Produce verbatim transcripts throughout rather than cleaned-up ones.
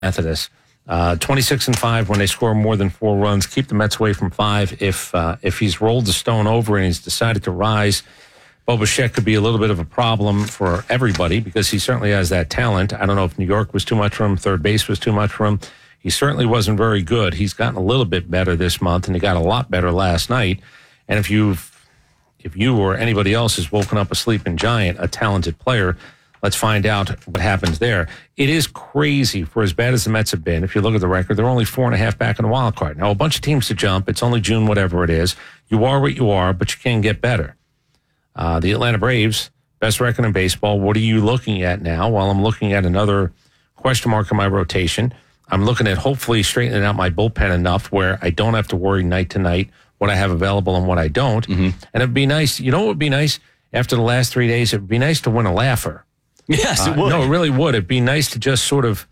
Methodist. Uh, twenty-six and five when they score more than four runs. Keep the Mets away from five. If uh, if he's rolled the stone over and he's decided to rise, Bo Bichette could be a little bit of a problem for everybody because he certainly has that talent. I don't know if New York was too much for him. Third base was too much for him. He certainly wasn't very good. He's gotten a little bit better this month, and he got a lot better last night. And if you've, if you or anybody else has woken up a sleeping giant, a talented player, let's find out what happens there. It is crazy for as bad as the Mets have been. If you look at the record, they're only four and a half back in the wild card. Now, a bunch of teams to jump. It's only June, whatever it is. You are what you are, but you can get better. Uh, the Atlanta Braves, best record in baseball. What are you looking at now? Well, I'm looking at another question mark in my rotation. I'm looking at hopefully straightening out my bullpen enough where I don't have to worry night to night what I have available and what I don't. Mm-hmm. And it'd be nice. You know what would be nice? After the last three days, it would be nice to win a laugher. Yes, it uh, would. No, it really would. It'd be nice to just sort of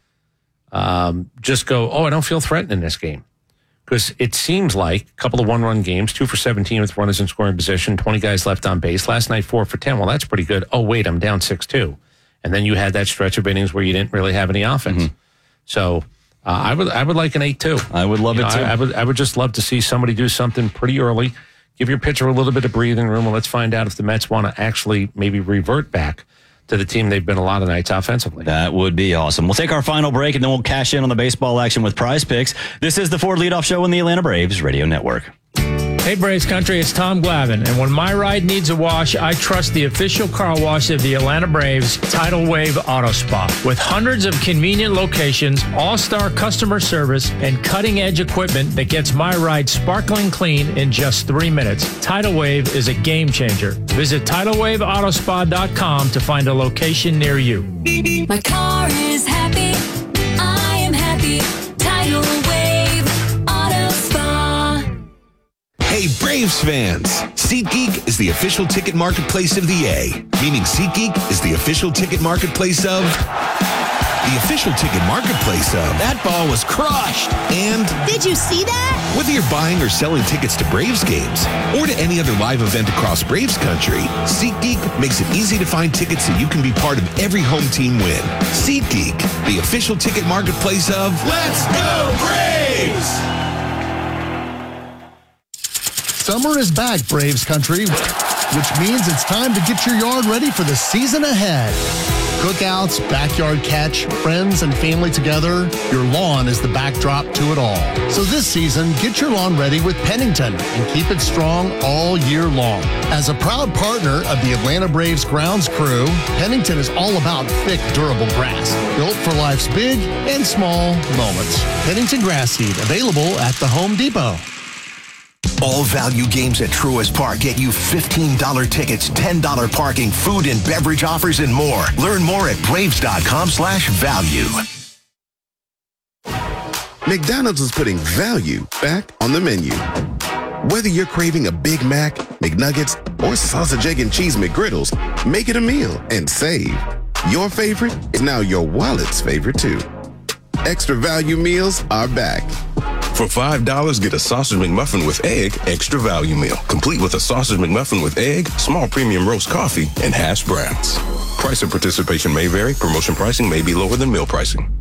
um, just go, oh, I don't feel threatened in this game. Because it seems like a couple of one-run games, two for seventeen with runners in scoring position, twenty guys left on base. Last night, four for ten. Well, that's pretty good. Oh, wait, I'm down six two. And then you had that stretch of innings where you didn't really have any offense. Mm-hmm. So uh, I would I would like an eight two. I would love you it, know, too. I, I, would, I would just love to see somebody do something pretty early. Give your pitcher a little bit of breathing room, and let's find out if the Mets want to actually maybe revert back to the team they've been a lot of nights offensively. That would be awesome. We'll take our final break, and then we'll cash in on the baseball action with Prize Picks. This is the Ford Leadoff Show on the Atlanta Braves Radio Network. Hey, Braves Country, it's Tom Glavine, and when my ride needs a wash, I trust the official car wash of the Atlanta Braves, Tidal Wave Auto Spa. With hundreds of convenient locations, all-star customer service, and cutting-edge equipment that gets my ride sparkling clean in just three minutes, Tidal Wave is a game changer. Visit tidal wave auto spa dot com to find a location near you. My car is happy. I am happy. Tidal Wave Auto Spa. Hey, Braves fans! SeatGeek is the official ticket marketplace of the A, meaning SeatGeek is the official ticket marketplace of the official ticket marketplace of that ball was crushed. And did you see that? Whether you're buying or selling tickets to Braves games or to any other live event across Braves country, SeatGeek makes it easy to find tickets so you can be part of every home team win. SeatGeek, the official ticket marketplace of Let's Go Braves! Summer is back, Braves country, which means it's time to get your yard ready for the season ahead. Cookouts, backyard catch, friends and family together, your lawn is the backdrop to it all. So this season, get your lawn ready with Pennington and keep it strong all year long. As a proud partner of the Atlanta Braves grounds crew, Pennington is all about thick, durable grass, built for life's big and small moments. Pennington Grass Seed, available at the Home Depot. All value games at Truist Park get you fifteen dollars tickets, ten dollars parking, food and beverage offers, and more. Learn more at braves.com slash value. McDonald's is putting value back on the menu. Whether you're craving a Big Mac, McNuggets, or sausage, egg, and cheese McGriddles, make it a meal and save. Your favorite is now your wallet's favorite, too. Extra value meals are back. For five dollars, get a sausage McMuffin with egg, extra value meal, complete with a sausage McMuffin with egg, small premium roast coffee, and hash browns. Price and participation may vary. Promotion pricing may be lower than meal pricing.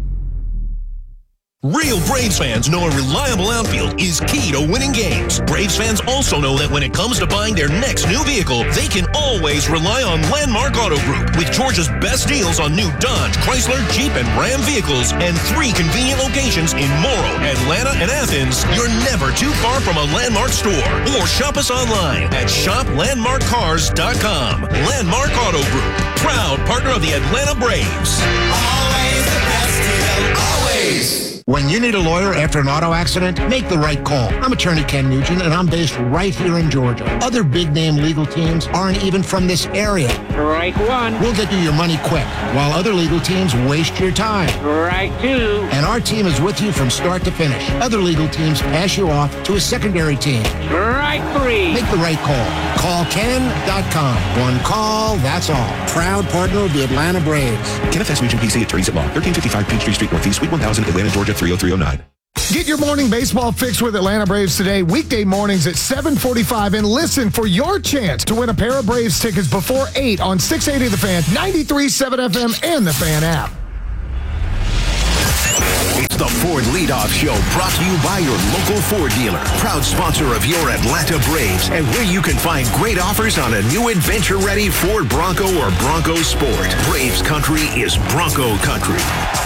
Real Braves fans know a reliable outfield is key to winning games. Braves fans also know that when it comes to buying their next new vehicle, they can always rely on Landmark Auto Group. With Georgia's best deals on new Dodge, Chrysler, Jeep, and Ram vehicles, and three convenient locations in Morrow, Atlanta, and Athens, you're never too far from a Landmark store. Or shop us online at shop landmark cars dot com. Landmark Auto Group, proud partner of the Atlanta Braves. Always the best deal, always. When you need a lawyer after an auto accident, make the right call. I'm attorney Ken Nugent, and I'm based right here in Georgia. Other big-name legal teams aren't even from this area. Strike one. We'll get you your money quick, while other legal teams waste your time. Strike two. And our team is with you from start to finish. Other legal teams pass you off to a secondary team. Strike three. Make the right call. Call Ken dot com. One call, that's all. Proud partner of the Atlanta Braves. Kenneth S. Nugent, P C, attorneys at law, thirteen fifty-five Peachtree Street Northeast, Suite one thousand, Atlanta, Georgia, three oh three oh nine. Get your morning baseball fix with Atlanta Braves today, weekday mornings at seven forty-five, and listen for your chance to win a pair of Braves tickets before eight on six eighty The Fan, ninety-three point seven F M, and the Fan app. It's the Ford Leadoff Show, brought to you by your local Ford dealer. Proud sponsor of your Atlanta Braves, and where you can find great offers on a new adventure-ready Ford Bronco or Bronco Sport. Braves country is Bronco country.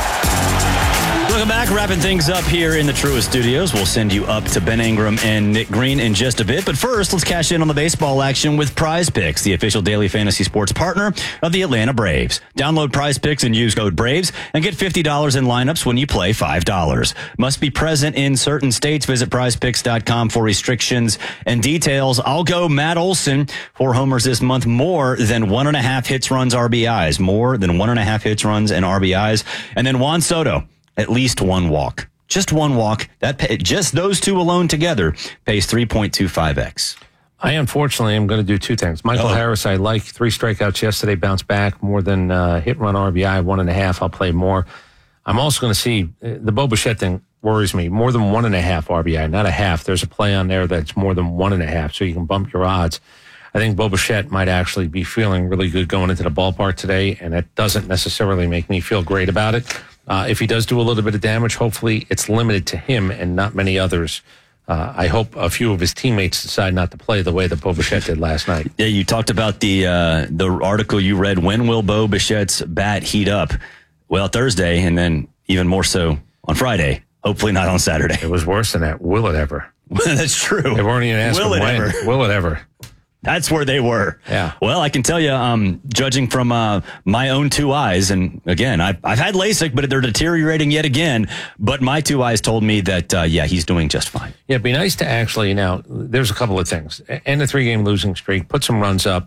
Welcome back. Wrapping things up here in the Truist Studios. We'll send you up to Ben Ingram and Nick Green in just a bit. But first, let's cash in on the baseball action with Prize Picks, the official daily fantasy sports partner of the Atlanta Braves. Download Prize Picks and use code BRAVES and get fifty dollars in lineups when you play five dollars. Must be present in certain states. Visit prize picks dot com for restrictions and details. I'll go Matt Olson. Four homers this month, more than one and a half hits, runs, R B Is. More than one and a half hits, runs, and R B Is. And then Juan Soto. At least one walk. Just one walk. That pay, just those two alone together pays three point two five x. I unfortunately am going to do two things. Michael Uh-oh. Harris, I like three strikeouts yesterday, bounced back more than uh, hit run R B I, one and a half. I'll play more. I'm also going to see uh, the Bo Bichette thing worries me. More than one and a half R B I, not a half. There's a play on there that's more than one and a half, so you can bump your odds. I think Bo Bichette might actually be feeling really good going into the ballpark today, and that doesn't necessarily make me feel great about it. Uh, if he does do a little bit of damage, hopefully it's limited to him and not many others. Uh, I hope a few of his teammates decide not to play the way that Bo Bichette did last night. Yeah, you talked about the uh, the article you read. When will Bo Bichette's bat heat up? Well, Thursday, and then even more so on Friday. Hopefully not on Saturday. It was worse than that. Will it ever? That's true. They weren't even asking Will it when. ever? Will it ever? That's where they were. Yeah. Well, I can tell you, um, judging from uh, my own two eyes, and again, I've, I've had LASIK, but they're deteriorating yet again. But my two eyes told me that, uh, yeah, he's doing just fine. Yeah, it'd be nice to actually, now, there's a couple of things. End a three-game losing streak, put some runs up.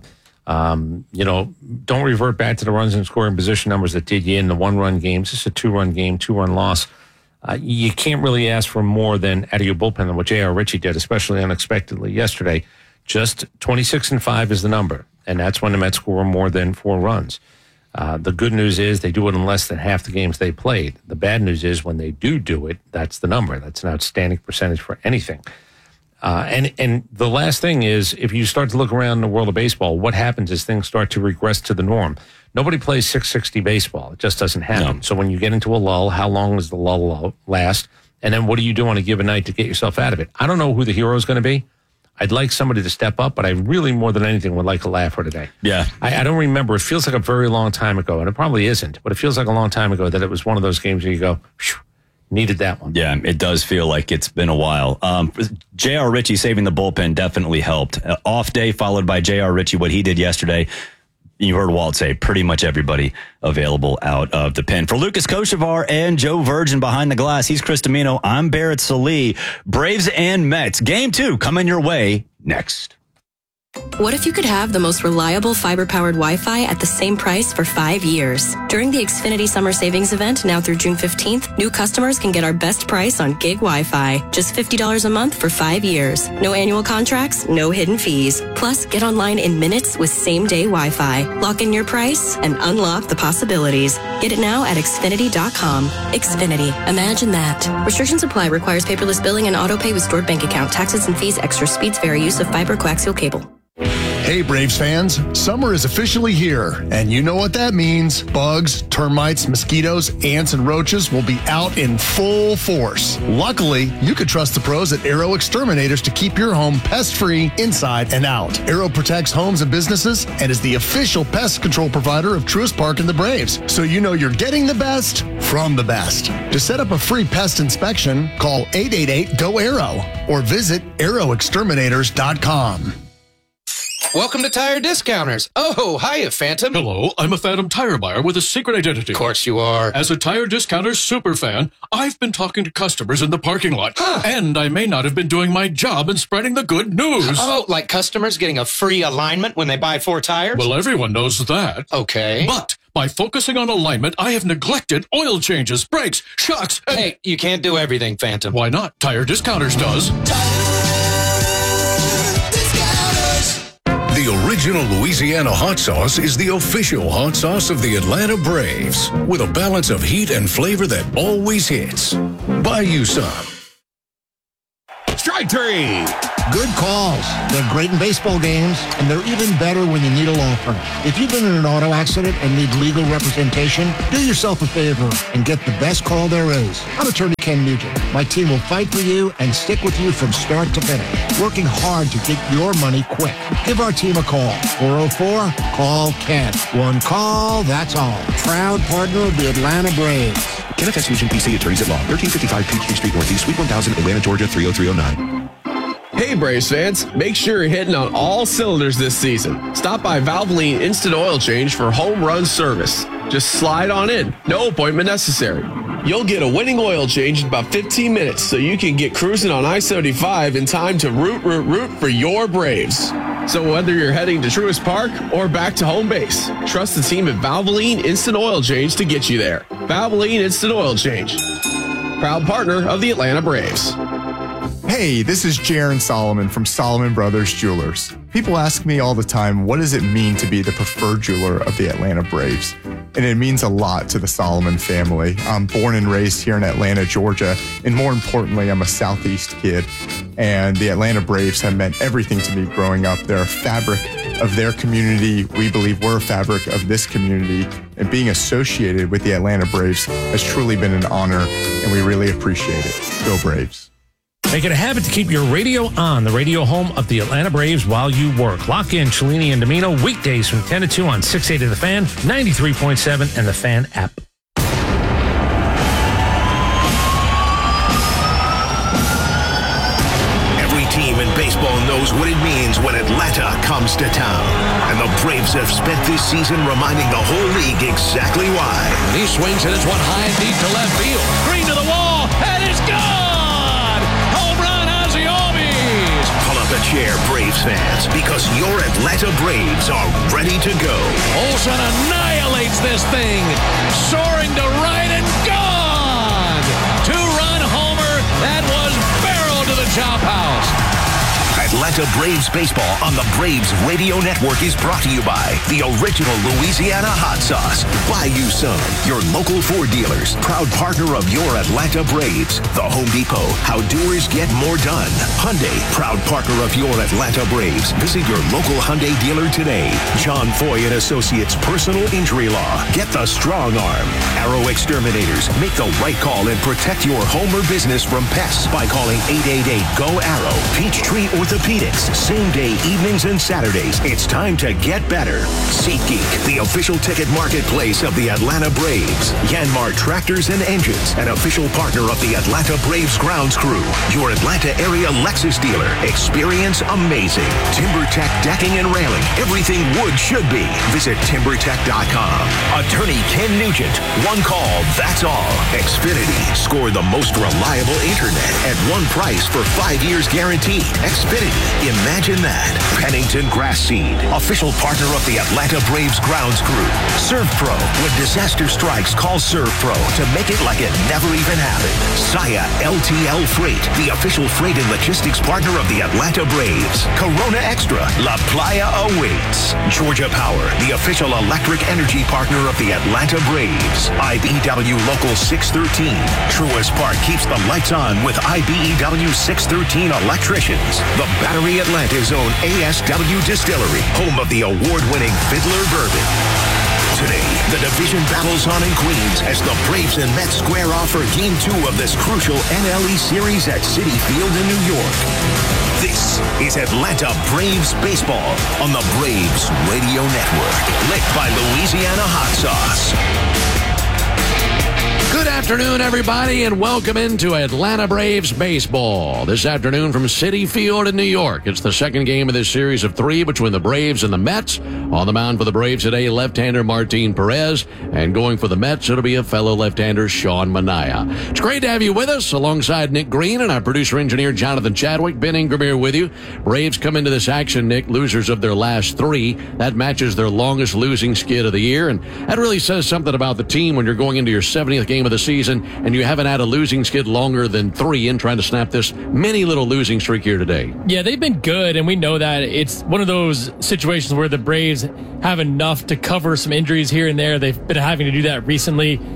Um, you know, don't revert back to the runs and scoring position numbers that did you in the one-run games. This is a two-run game, two-run loss. Uh, you can't really ask for more than out of your bullpen than what J R. Ritchie did, especially unexpectedly yesterday. Just twenty-six and five is the number, and that's when the Mets score more than four runs. Uh, the good news is they do it in less than half the games they played. The bad news is when they do do it, that's the number. That's an outstanding percentage for anything. Uh, and and the last thing is, if you start to look around the world of baseball, what happens is things start to regress to the norm. Nobody plays six sixty baseball. It just doesn't happen. No. So when you get into a lull, how long does the lull last? And then what do you do on a given night to get yourself out of it? I don't know who the hero is going to be. I'd like somebody to step up, but I really, more than anything, would like a laugher today. Yeah. I, I don't remember. It feels like a very long time ago, and it probably isn't, but it feels like a long time ago that it was one of those games where you go, phew, needed that one. Yeah, it does feel like it's been a while. Um, J R. Ritchie saving the bullpen definitely helped. Uh, off day followed by J R. Ritchie, what he did yesterday. You heard Walt say pretty much everybody available out of the pen. For Lucas Kochevar and Joe Virgin behind the glass, he's Chris Domino. I'm Barrett Salee. Braves and Mets. Game two coming your way next. What if you could have the most reliable fiber-powered Wi-Fi at the same price for five years? During the Xfinity Summer Savings Event, now through June fifteenth, new customers can get our best price on gig Wi-Fi. Just fifty dollars a month for five years. No annual contracts, no hidden fees. Plus, get online in minutes with same-day Wi-Fi. Lock in your price and unlock the possibilities. Get it now at Xfinity dot com. Xfinity. Imagine that. Restrictions apply. Requires paperless billing and auto pay with stored bank account. Taxes and fees. Extra speeds vary. Use of fiber coaxial cable. Hey, Braves fans, summer is officially here, and you know what that means. Bugs, termites, mosquitoes, ants, and roaches will be out in full force. Luckily, you can trust the pros at Aero Exterminators to keep your home pest-free inside and out. Aero protects homes and businesses and is the official pest control provider of Truist Park and the Braves, so you know you're getting the best from the best. To set up a free pest inspection, call eight eight eight, G O, A R O or visit aero exterminators dot com. Welcome to Tire Discounters. Oh, hiya, Phantom. Hello, I'm a Phantom tire buyer with a secret identity. Of course you are. As a Tire Discounters superfan, I've been talking to customers in the parking lot. Huh. And I may not have been doing my job in spreading the good news. Oh, like customers getting a free alignment when they buy four tires? Well, everyone knows that. Okay. But by focusing on alignment, I have neglected oil changes, brakes, shocks, and... Hey, you can't do everything, Phantom. Why not? Tire Discounters does. The original Louisiana hot sauce is the official hot sauce of the Atlanta Braves, with a balance of heat and flavor that always hits. Buy you some. Strike strike three. Good calls. They're great in baseball games, and they're even better when you need a law firm. If you've been in an auto accident and need legal representation, do yourself a favor and get the best call there is. I'm attorney Ken Nugent. My team will fight for you and stick with you from start to finish, working hard to get your money quick. Give our team a call. four oh four, call Ken. One call, that's all. Proud partner of the Atlanta Braves. Kenneth S. Nugent, P C, Attorneys at Law, thirteen fifty-five Peachtree Street Northeast, Suite one thousand, Atlanta, Georgia, three oh three oh nine. Hey Braves fans, make sure you're hitting on all cylinders this season. Stop by Valvoline Instant Oil Change for home run service. Just slide on in, no appointment necessary. You'll get a winning oil change in about fifteen minutes so you can get cruising on I seventy-five in time to root, root, root for your Braves. So whether you're heading to Truist Park or back to home base, trust the team at Valvoline Instant Oil Change to get you there. Valvoline Instant Oil Change, proud partner of the Atlanta Braves. Hey, this is Jaron Solomon from Solomon Brothers Jewelers. People ask me all the time, what does it mean to be the preferred jeweler of the Atlanta Braves? And it means a lot to the Solomon family. I'm born and raised here in Atlanta, Georgia, and more importantly, I'm a Southeast kid. And the Atlanta Braves have meant everything to me growing up. They're a fabric of their community. We believe we're a fabric of this community. And being associated with the Atlanta Braves has truly been an honor, and we really appreciate it. Go Braves. Make it a habit to keep your radio on, the radio home of the Atlanta Braves, while you work. Lock in Cellini and Domino weekdays from ten to two on six eighty The Fan, ninety-three point seven, and the Fan app. Every team in baseball knows what it means when Atlanta comes to town. And the Braves have spent this season reminding the whole league exactly why. He swings and it's one high and deep to left field. Green to the wall, and it's gone! Pull up a chair, Braves fans, because your Atlanta Braves are ready to go. Olsen annihilates this thing, soaring to right and gone. Two-run homer that was barreled to the chop house. Atlanta Braves baseball on the Braves Radio Network is brought to you by the original Louisiana hot sauce. Bayou Sun, your local Ford dealers, proud partner of your Atlanta Braves. The Home Depot, how doers get more done. Hyundai, proud partner of your Atlanta Braves. Visit your local Hyundai dealer today. John Foy and Associates Personal Injury Law. Get the strong arm. Arrow Exterminators, make the right call and protect your home or business from pests by calling eight eight eight, G O, Arrow. Peachtree Orthopedics, same day, evenings and Saturdays. It's time to get better. SeatGeek, the official ticket marketplace of the Atlanta Braves. Yanmar Tractors and Engines, an official partner of the Atlanta Braves grounds crew. Your Atlanta area Lexus dealer. Experience amazing. TimberTech Decking and Railing. Everything wood should be. Visit timber tech dot com. Attorney Ken Nugent. One call, that's all. Xfinity. Score the most reliable internet at one price for five years guaranteed. Xfinity. Imagine that. Pennington Grass Seed, official partner of the Atlanta Braves grounds crew. ServPro. When disaster strikes, call ServPro to make it like it never even happened. Saya L T L Freight, the official freight and logistics partner of the Atlanta Braves. Corona Extra. La Playa awaits. Georgia Power, the official electric energy partner of the Atlanta Braves. I B E W Local six thirteen. Truist Park keeps the lights on with I B E W six thirteen electricians. The Battery Atlanta's own A S W Distillery, home of the award-winning Fiddler Bourbon. Today, the division battles on in Queens as the Braves and Mets square off for Game two of this crucial N L E Series at Citi Field in New York. This is Atlanta Braves baseball on the Braves Radio Network, lit by Louisiana Hot Sauce. Good afternoon, everybody, and welcome into Atlanta Braves baseball. This afternoon from Citi Field in New York. It's the second game of this series of three between the Braves and the Mets. On the mound for the Braves today, left-hander Martin Perez, and going for the Mets, it'll be a fellow left-hander, Sean Manaea. It's great to have you with us, alongside Nick Green and our producer-engineer, Jonathan Chadwick. Ben Ingram here with you. Braves come into this action, Nick, losers of their last three. That matches their longest losing skid of the year, and that really says something about the team when you're going into your seventieth game of the season and you haven't had a losing skid longer than three and trying to snap this mini little losing streak here today. Yeah, they've been good, and we know that. It's one of those situations where the Braves have enough to cover some injuries here and there. They've been having to do that recently.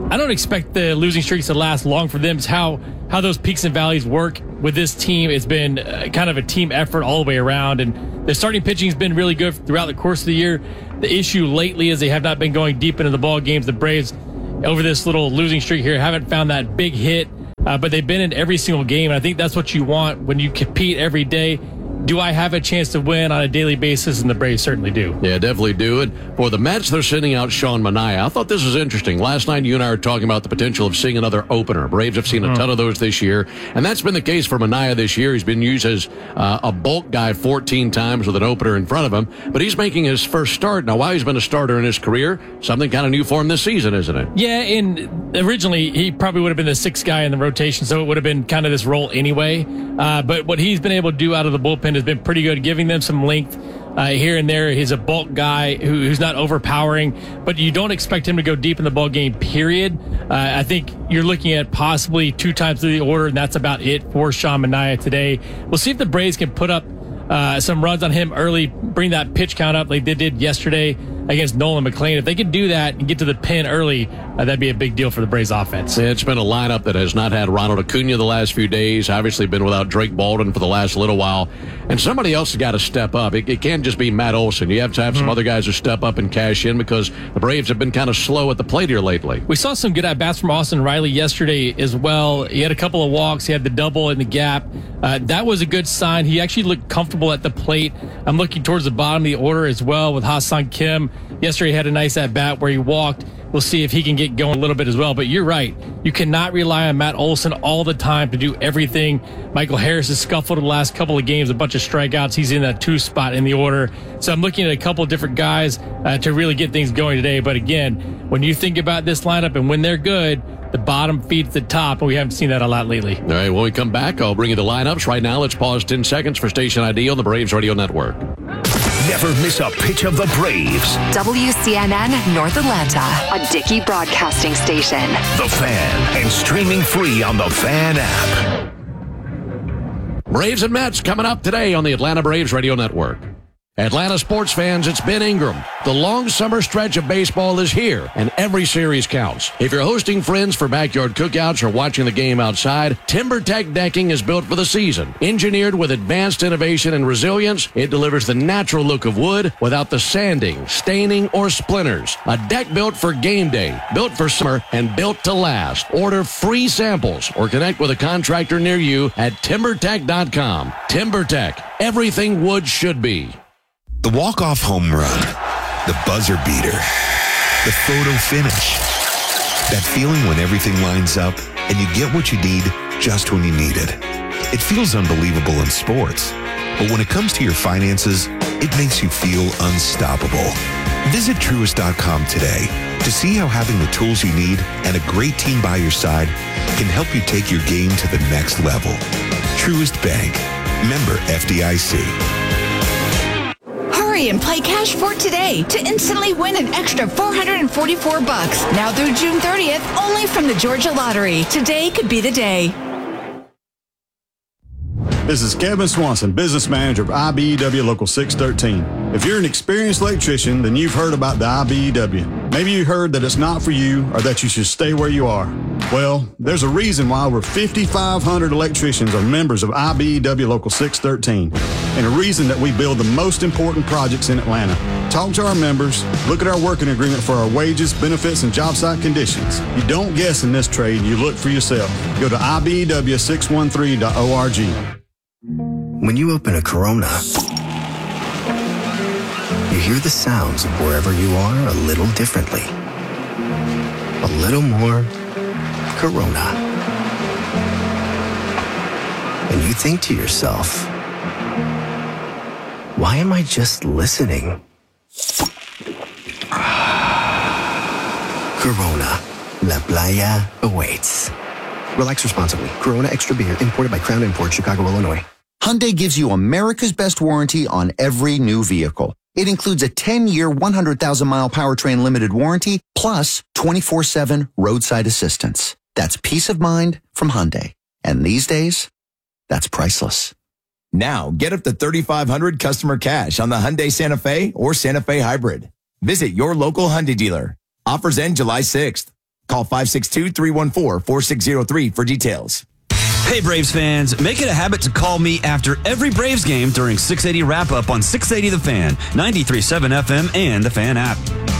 I don't expect the losing streaks to last long for them. It's how, how those peaks and valleys work with this team. It's been uh, kind of a team effort all the way around, and the starting pitching has been really good throughout the course of the year. The issue lately is they have not been going deep into the ball games. The Braves, over this little losing streak here, haven't found that big hit, uh, but they've been in every single game, and I think that's what you want when you compete every day. Do I have a chance to win on a daily basis? And the Braves certainly do. Yeah, definitely do it. For the Mets, they're sending out Sean Manaea. I thought this was interesting. Last night, you and I were talking about the potential of seeing another opener. Braves have seen a ton of those this year, and that's been the case for Manaea this year. He's been used as uh, a bulk guy fourteen times with an opener in front of him, but he's making his first start. Now, while he's been a starter in his career, something kind of new for him this season, isn't it? Yeah, and originally, he probably would have been the sixth guy in the rotation, so it would have been kind of this role anyway. Uh, but what he's been able to do out of the bullpen has been pretty good, giving them some length uh, here and there. He's a bulk guy who, who's not overpowering, but you don't expect him to go deep in the ball game, period. Uh, I think you're looking at possibly two times through the order, and that's about it for Sean Manaea today. We'll see if the Braves can put up uh, some runs on him early, bring that pitch count up like they did yesterday against Nolan McLean. If they could do that and get to the pin early, uh, that'd be a big deal for the Braves offense. It's been a lineup that has not had Ronald Acuna the last few days, obviously been without Drake Baldwin for the last little while, and somebody else has got to step up. It, it can't just be Matt Olson. You have to have some mm-hmm. other guys who step up and cash in, because the Braves have been kind of slow at the plate here lately. We saw some good at-bats from Austin Riley yesterday as well. He had a couple of walks. He had the double in the gap. Uh, that was a good sign. He actually looked comfortable at the plate. I'm looking towards the bottom of the order as well with Ha-Seong Kim. Yesterday he had a nice at-bat where he walked. We'll see if he can get going a little bit as well. But you're right. You cannot rely on Matt Olson all the time to do everything. Michael Harris has scuffled the last couple of games, a bunch of strikeouts. He's in that two spot in the order. So I'm looking at a couple of different guys uh, to really get things going today. But again, when you think about this lineup and when they're good, the bottom feeds the top, and we haven't seen that a lot lately. All right, when we come back, I'll bring you the lineups. Right now, let's pause ten seconds for Station I D on the Braves Radio Network. Never miss a pitch of the Braves. W C N N North Atlanta, a Dickey broadcasting station. The Fan, and streaming free on the Fan app. Braves and Mets coming up today on the Atlanta Braves Radio Network. Atlanta sports fans, it's Ben Ingram. The long summer stretch of baseball is here, and every series counts. If you're hosting friends for backyard cookouts or watching the game outside, TimberTech decking is built for the season. Engineered with advanced innovation and resilience, it delivers the natural look of wood without the sanding, staining, or splinters. A deck built for game day, built for summer, and built to last. Order free samples or connect with a contractor near you at timber tech dot com. TimberTech, everything wood should be. The walk-off home run, the buzzer beater, the photo finish. That feeling when everything lines up and you get what you need just when you need it. It feels unbelievable in sports, but when it comes to your finances, it makes you feel unstoppable. Visit Truist dot com today to see how having the tools you need and a great team by your side can help you take your game to the next level. Truist Bank, member F D I C. Hurry and play Cash for today to instantly win an extra four hundred forty-four bucks. Now through June thirtieth, only from the Georgia Lottery. Today could be the day. This is Kevin Swanson, business manager of I B E W Local six thirteen. If you're an experienced electrician, then you've heard about the I B E W. Maybe you heard that it's not for you or that you should stay where you are. Well, there's a reason why over fifty-five hundred electricians are members of I B E W Local six thirteen, and a reason that we build the most important projects in Atlanta. Talk to our members, look at our working agreement for our wages, benefits, and job site conditions. You don't guess in this trade, you look for yourself. Go to I B E W six one three dot org. When you open a Corona, you hear the sounds of wherever you are a little differently. A little more Corona. And you think to yourself, why am I just listening? Corona, La Playa awaits. Relax responsibly. Corona Extra Beer, imported by Crown Imports, Chicago, Illinois. Hyundai gives you America's best warranty on every new vehicle. It includes a ten-year, one hundred thousand mile powertrain limited warranty, plus twenty-four seven roadside assistance. That's peace of mind from Hyundai. And these days, that's priceless. Now, get up to thirty-five hundred dollars customer cash on the Hyundai Santa Fe or Santa Fe Hybrid. Visit your local Hyundai dealer. Offers end July sixth. Call five six two, three one four, four six zero three for details. Hey, Braves fans, make it a habit to call me after every Braves game during six eighty Wrap-Up on six eighty The Fan, ninety-three point seven F M, and the Fan app.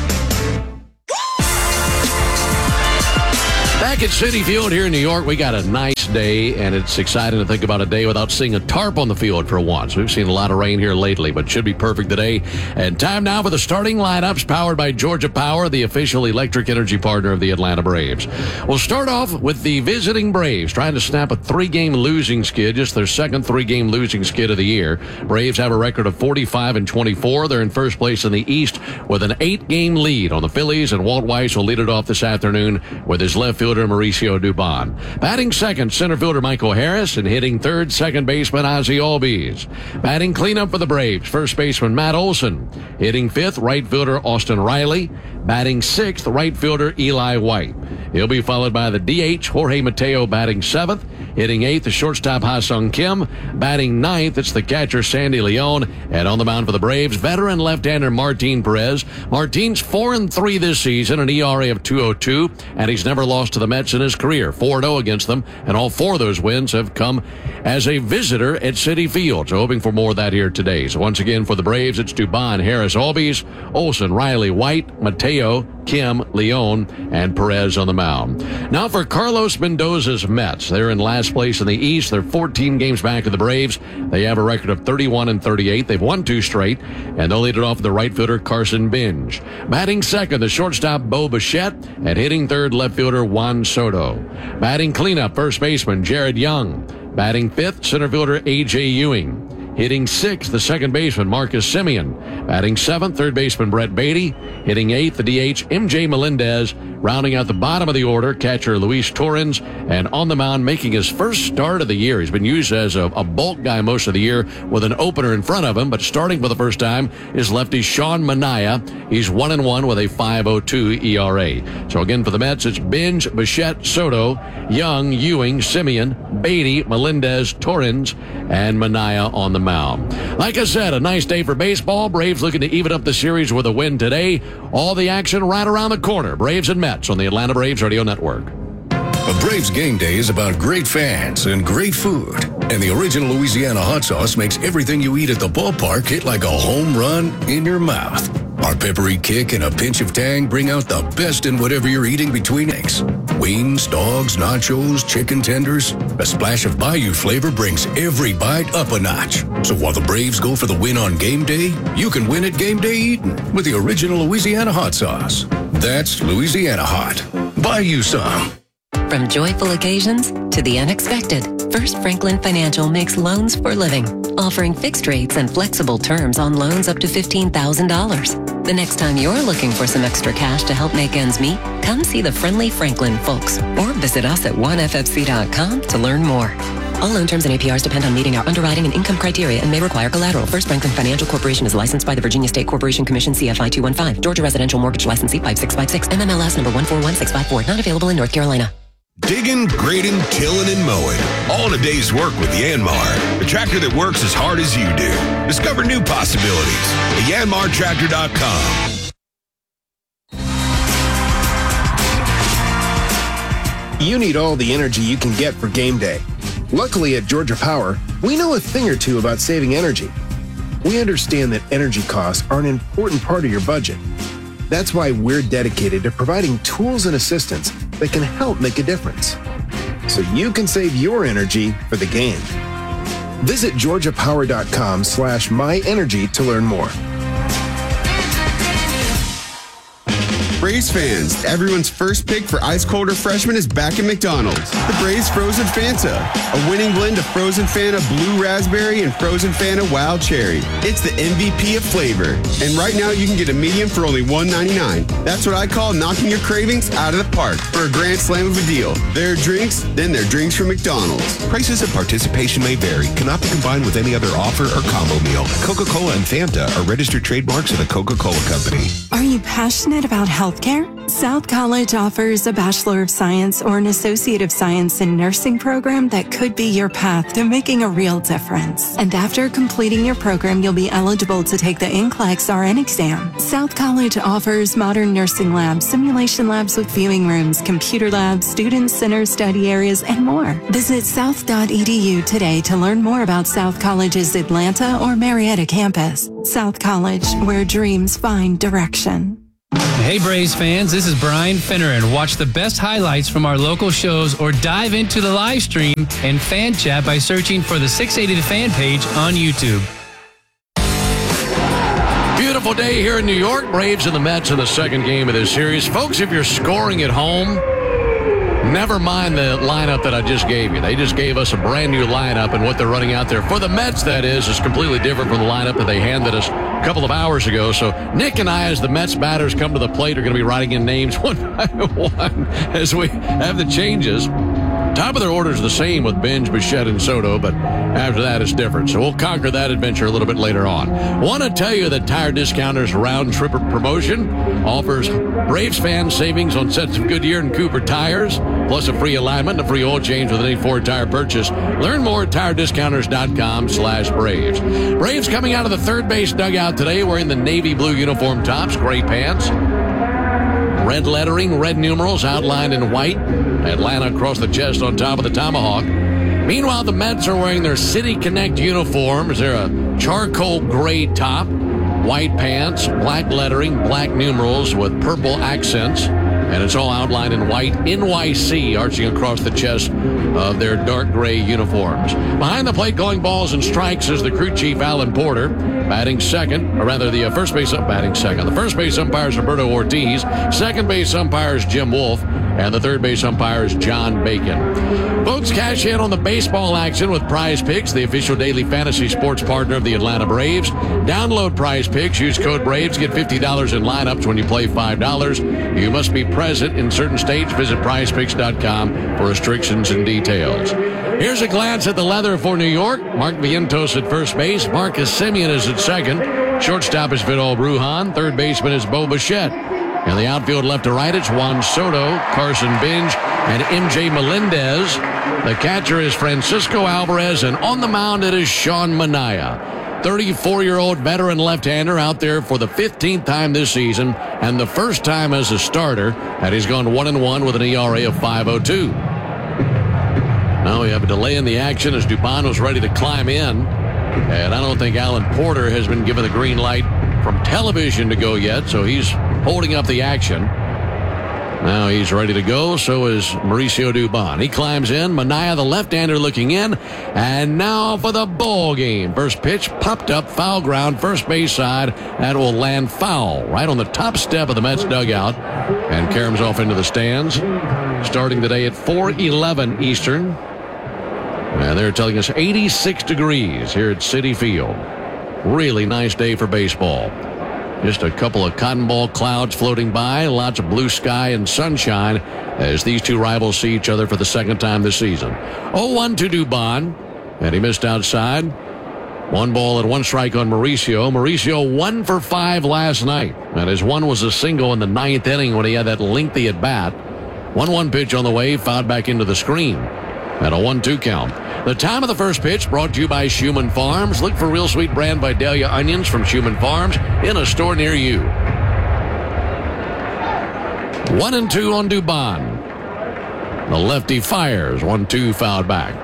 Back at Citi Field here in New York, we got a nice day, and it's exciting to think about a day without seeing a tarp on the field for once. We've seen a lot of rain here lately, but should be perfect today. And time now for the starting lineups powered by Georgia Power, the official electric energy partner of the Atlanta Braves. We'll start off with the visiting Braves, trying to snap a three-game losing skid, just their second three-game losing skid of the year. Braves have a record of forty-five and twenty-four. They're in first place in the East with an eight-game lead on the Phillies, and Walt Weiss will lead it off this afternoon with his left fielder Mauricio Dubon. Batting second, center fielder Michael Harris, and hitting third, second baseman Ozzie Albies. Batting cleanup for the Braves, first baseman Matt Olson. Hitting fifth, right fielder Austin Riley. Batting sixth, right fielder Eli White. He'll be followed by the D H, Jorge Mateo, batting seventh. Hitting eighth, the shortstop Ha-Sung Kim. Batting ninth, it's the catcher Sandy Leon. And on the mound for the Braves, veteran left-hander Martin Perez. Martin's four and three this season, an E R A of two oh two, and he's never lost to the Mets in his career. four and oh against them, and all four of those wins have come as a visitor at Citi Field. So hoping for more of that here today. So once again for the Braves, it's Dubon, Harris, Albies, Olson, Riley, White, Mateo, Kim, Leon, and Perez on the mound. Now for Carlos Mendoza's Mets. They're in last place in the East. They're fourteen games back of the Braves. They have a record of thirty-one and thirty-eight. They've won two straight, and they'll lead it off with the right fielder Carson Binge. Batting second, the shortstop Bo Bichette, and hitting third, left fielder Juan Soto. Batting cleanup, first baseman Jared Young. Batting fifth, center fielder A J Ewing. Hitting sixth, the second baseman Marcus Semien. Batting seventh, third baseman Brett Beatty. Hitting eighth, the D H M J Melendez. Rounding out the bottom of the order, catcher Luis Torrens. And on the mound, making his first start of the year. He's been used as a, a bulk guy most of the year with an opener in front of him, but starting for the first time is lefty Sean Manaea. He's one and one with a five oh two E R A. So again for the Mets, it's Binge, Bichette, Soto, Young, Ewing, Semien, Beatty, Melendez, Torrens, and Manaea on the mound. Like I said, a nice day for baseball. Braves looking to even up the series with a win today. All the action right around the corner. Braves and Mets on the Atlanta Braves Radio Network. A Braves game day is about great fans and great food. And the original Louisiana hot sauce makes everything you eat at the ballpark hit like a home run in your mouth. Our peppery kick and a pinch of tang bring out the best in whatever you're eating between eggs. Wings, dogs, nachos, chicken tenders. A splash of Bayou flavor brings every bite up a notch. So while the Braves go for the win on game day, you can win at game day eating with the original Louisiana hot sauce. That's Louisiana hot. Buy you some. From joyful occasions to the unexpected, First Franklin Financial makes loans for living, offering fixed rates and flexible terms on loans up to fifteen thousand dollars. The next time you're looking for some extra cash to help make ends meet, come see the friendly Franklin folks or visit us at one f f c dot com to learn more. All loan terms and A P Rs depend on meeting our underwriting and income criteria and may require collateral. First Franklin Financial Corporation is licensed by the Virginia State Corporation Commission C F I two one five. Georgia Residential Mortgage Licensee five six five six. M M L S number one four one six five four. Not available in North Carolina. Digging, grading, tilling, and mowing. All in a day's work with Yanmar, the tractor that works as hard as you do. Discover new possibilities at yanmar tractor dot com. You need all the energy you can get for game day. Luckily at Georgia Power, we know a thing or two about saving energy. We understand that energy costs are an important part of your budget. That's why we're dedicated to providing tools and assistance that can help make a difference, so you can save your energy for the game. Visit georgia power dot com slash my energy to learn more. Braves fans, everyone's first pick for ice cold refreshment is back at McDonald's. The Braves Frozen Fanta, a winning blend of Frozen Fanta Blue Raspberry and Frozen Fanta Wild Cherry. It's the M V P of flavor. And right now you can get a medium for only one ninety-nine. That's what I call knocking your cravings out of the park for a grand slam of a deal. There are drinks, then there are drinks from McDonald's. Prices and participation may vary. Cannot be combined with any other offer or combo meal. Coca-Cola and Fanta are registered trademarks of the Coca-Cola Company. Are you passionate about health healthcare? South College offers a Bachelor of Science or an Associate of Science in Nursing program that could be your path to making a real difference. And after completing your program, you'll be eligible to take the N C L E X R N exam. South College offers modern nursing labs, simulation labs with viewing rooms, computer labs, student center study areas, and more. Visit south dot e d u today to learn more about South College's Atlanta or Marietta campus. South College, where dreams find direction. Hey Braves fans, this is Brian Finneran. Watch the best highlights from our local shows or dive into the live stream and fan chat by searching for the six eighty The Fan page on YouTube. Beautiful day here in New York. Braves and the Mets in the second game of this series. Folks, if you're scoring at home, never mind the lineup that I just gave you. They just gave us a brand new lineup, and what they're running out there for the Mets, that is, is completely different from the lineup that they handed us a couple of hours ago. So Nick and I, as the Mets batters come to the plate, are going to be writing in names one by one as we have the changes. Top of their order is the same with Benj, Bichette, and Soto, but after that it's different. So we'll conquer that adventure a little bit later on. Want to tell you that Tire Discounters Round Trip promotion offers Braves fans savings on sets of Goodyear and Cooper tires, plus a free alignment and a free oil change with any Ford tire purchase. Learn more at tire discounters dot com slash Braves. Braves coming out of the third base dugout today wearing the navy blue uniform tops, gray pants, red lettering, red numerals outlined in white. Atlanta across the chest on top of the tomahawk. Meanwhile, the Mets are wearing their City Connect uniforms. They're a charcoal gray top, white pants, black lettering, black numerals with purple accents. And it's all outlined in white, N Y C, arching across the chest of their dark gray uniforms. Behind the plate, going balls and strikes, is the crew chief, Alan Porter. Batting second, or rather the uh, first base up batting second. The first base umpire is Roberto Ortiz. Second base umpire is Jim Wolf. And the third base umpire is John Bacon. Folks, cash in on the baseball action with Prize Picks, the official daily fantasy sports partner of the Atlanta Braves. Download Prize Picks. Use code BRAVES. Get fifty dollars in lineups when you play five dollars. You must be present in certain states. Visit prize picks dot com for restrictions and details. Here's a glance at the leather for New York. Mark Vientos at first base. Marcus Semien is at second. Shortstop is Vidal Brujan. Third baseman is Bo Bichette. In the outfield, left to right, it's Juan Soto, Carson Benj, and M J Melendez. The catcher is Francisco Alvarez, and on the mound it is Sean Manaea. thirty-four-year-old veteran left-hander out there for the fifteenth time this season, and the first time as a starter, and he's gone one and one with an E R A of five oh two. Now we have a delay in the action as Dubon was ready to climb in, and I don't think Alan Porter has been given the green light from television to go yet, so he's holding up the action. Now he's ready to go. So is Mauricio Dubon. He climbs in. Manaea, the left-hander, looking in. And now for the ball game. First pitch popped up, foul ground, first base side. That will land foul right on the top step of the Mets dugout. And caroms off into the stands. Starting today at four eleven Eastern. And they're telling us eighty-six degrees here at Citi Field. Really nice day for baseball. Just a couple of cotton ball clouds floating by, lots of blue sky and sunshine as these two rivals see each other for the second time this season. oh one to Dubon, and he missed outside. One ball and one strike on Mauricio. Mauricio one for five last night, and his one was a single in the ninth inning when he had that lengthy at bat. one one pitch on the way, fouled back into the screen. At a one two count. The time of the first pitch brought to you by Schumann Farms. Look for Real Sweet brand Vidalia onions from Schumann Farms in a store near you. One and two on Dubon. The lefty fires. One two fouled back.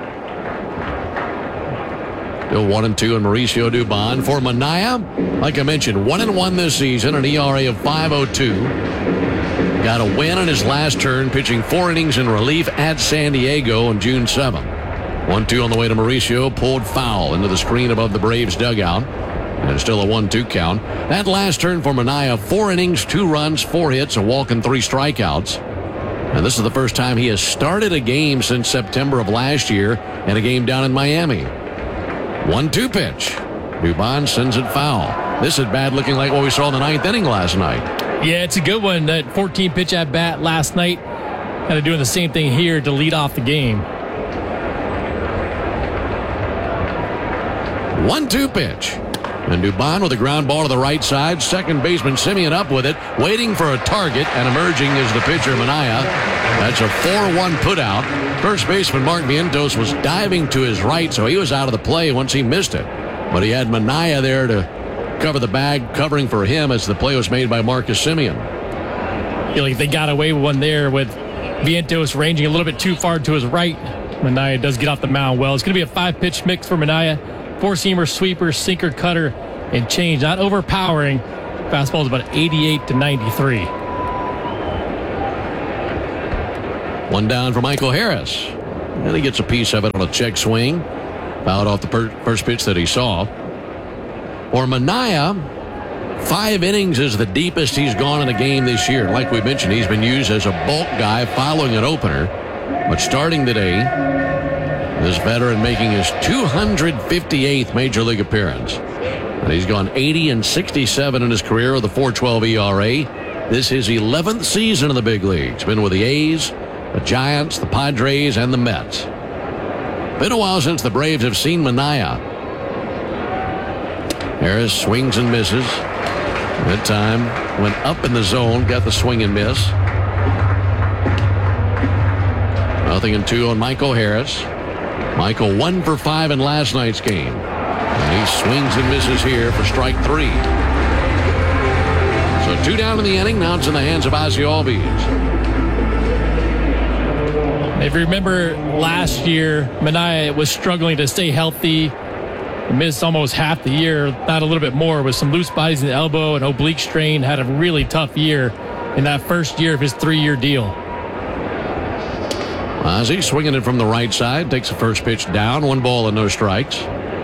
Still one and two on Mauricio Dubon. For Manaea, like I mentioned, one and one this season, an E R A of five oh two. Got a win in his last turn, pitching four innings in relief at San Diego on June seventh. one two on the way to Mauricio, pulled foul into the screen above the Braves dugout. And it's still a one two count. That last turn for Manaea, four innings, two runs, four hits, a walk, and three strikeouts. And this is the first time he has started a game since September of last year in a game down in Miami. one two pitch. Dubon sends it foul. This at bat looking like what we saw in the ninth inning last night. Yeah, it's a good one. That fourteen pitch at bat last night, kind of doing the same thing here to lead off the game. one two pitch. And Dubon with a ground ball to the right side. Second baseman Simeon up with it, waiting for a target, and emerging is the pitcher, Minaya. That's a four one putout. First baseman Mark Vientos was diving to his right, so he was out of the play once he missed it. But he had Minaya there to cover the bag, covering for him as the play was made by Marcus Simeon. I feel like they got away with one there with Vientos ranging a little bit too far to his right. Minaya does get off the mound well. It's going to be a five-pitch mix for Minaya. Four-seamer, sweeper, sinker, cutter, and change. Not overpowering. Fastball is about eighty-eight to ninety-three. One down for Michael Harris. And he gets a piece of it on a check swing. Fouled off the per- first pitch that he saw. For Minaya, five innings is the deepest he's gone in a game this year. Like we mentioned, he's been used as a bulk guy following an opener. But starting today, this veteran making his two hundred fifty-eighth Major League appearance. And he's gone eighty and sixty-seven in his career with a four twelve E R A. This is his eleventh season in the big leagues. Been with the A's, the Giants, the Padres, and the Mets. Been a while since the Braves have seen Minaya. Harris swings and misses. That time went up in the zone, got the swing and miss. Nothing in two on Michael Harris. Michael one for five in last night's game. And he swings and misses here for strike three. So two down in the inning. Now it's in the hands of Ozzie Albies. If you remember last year, Minaya was struggling to stay healthy. Missed almost half the year, not a little bit more, with some loose bodies in the elbow and oblique strain. Had a really tough year in that first year of his three-year deal. Ozzie swinging it from the right side. Takes the first pitch down. One ball and no strikes.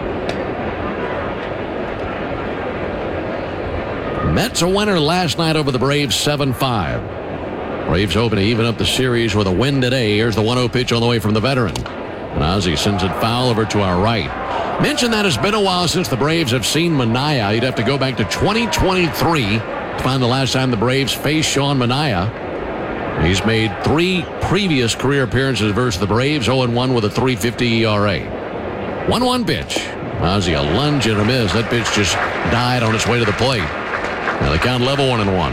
Mets a winner last night over the Braves seven five. Braves hoping to even up the series with a win today. Here's the one oh pitch on the way from the veteran. And Ozzie sends it foul over to our right. Mentioned that it's been a while since the Braves have seen Minaya. You'd have to go back to twenty twenty-three to find the last time the Braves faced Sean Minaya. He's made three previous career appearances versus the Braves, oh and one with a three fifty E R A. one one pitch. Ozzie a lunge and a miss. That pitch just died on its way to the plate. Now the count level one and one.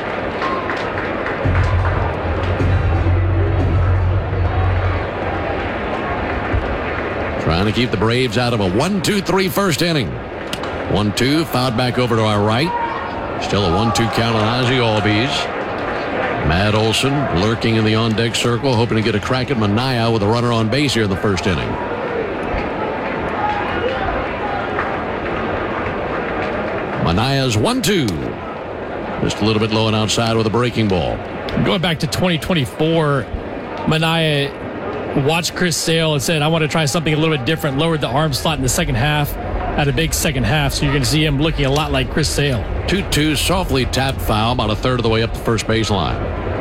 Trying to keep the Braves out of a one two three first inning. one two, fouled back over to our right. Still a one two count on Ozzie Albies. Matt Olson lurking in the on-deck circle, hoping to get a crack at Minaya with a runner on base here in the first inning. Manaya's one two. Just a little bit low and outside with a breaking ball. Going back to twenty twenty-four, Minaya watched Chris Sale and said, I want to try something a little bit different. Lowered the arm slot in the second half. Had a big second half, so you're going to see him looking a lot like Chris Sale. two two, softly tapped foul, about a third of the way up the first baseline.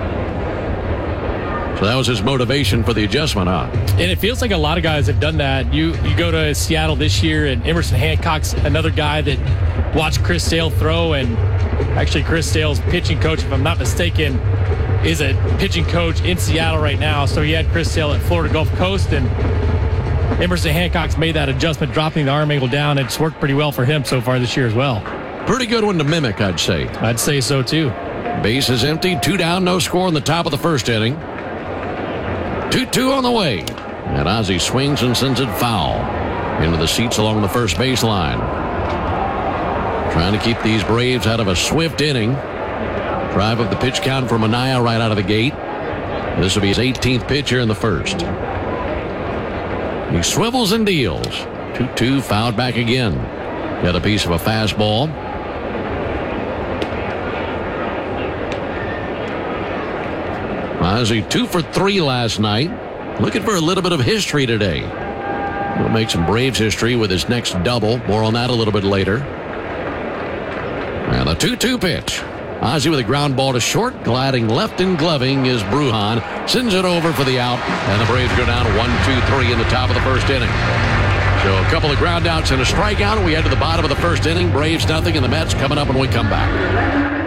So that was his motivation for the adjustment, huh? And it feels like a lot of guys have done that. You you go to Seattle this year, and Emerson Hancock's another guy that watched Chris Sale throw, and actually Chris Sale's pitching coach, if I'm not mistaken, is a pitching coach in Seattle right now. So he had Chris Sale at Florida Gulf Coast, and Emerson Hancock's made that adjustment, dropping the arm angle down. It's worked pretty well for him so far this year as well. Pretty good one to mimic, I'd say. I'd say so, too. Base is empty. Two down, no score in the top of the first inning. two two on the way. And Ozzie swings and sends it foul into the seats along the first baseline. Trying to keep these Braves out of a swift inning. Drive up the pitch count for Minaya right out of the gate. This will be his eighteenth pitch here in the first. He swivels and deals. two two, fouled back again. Got a piece of a fastball. Ozzie two for three last night. Looking for a little bit of history today. He'll make some Braves history with his next double. More on that a little bit later. And the two two pitch. Ozzie with a ground ball to short. Gliding left and gloving is Brujan. Sends it over for the out. And the Braves go down one two three in the top of the first inning. So a couple of ground outs and a strikeout. We head to the bottom of the first inning. Braves nothing, and the Mets coming up when we come back.